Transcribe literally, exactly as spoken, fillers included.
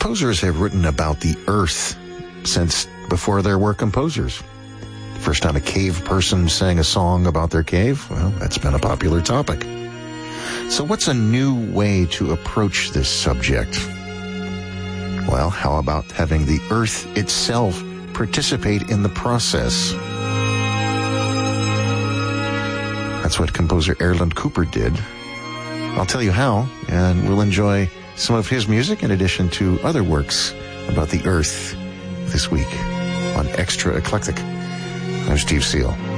Composers have written about the earth since before there were composers. The first time a cave person sang a song about their cave, well, that's been a popular topic. So what's a new way to approach this subject? Well, how about having the earth itself participate in the process? That's what composer Erland Cooper did. I'll tell you how, and we'll enjoy some of his music in addition to other works about the earth this week on Extra Eclectic. I'm Steve Seal.